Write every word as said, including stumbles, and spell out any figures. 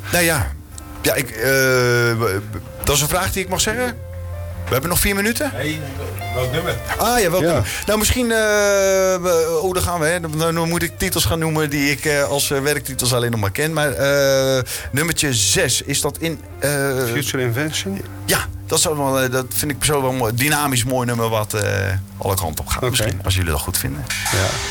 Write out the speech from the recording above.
Nou ja, ja ik, uh, dat is een vraag die ik mag zeggen. We hebben nog vier minuten. Nee, welk nummer? Ah ja, welk Ja. nummer? Nou, misschien... Uh, oh, daar gaan we. Hè. Dan, dan moet ik titels gaan noemen die ik uh, als uh, werktitels alleen nog maar ken. Maar uh, nummertje zes, is dat in... Uh, Future Invention? Ja, dat, zou wel, uh, dat vind ik persoonlijk wel een mooi, dynamisch mooi nummer wat uh, alle kanten op gaat. Okay. Misschien, als jullie dat goed vinden. Ja.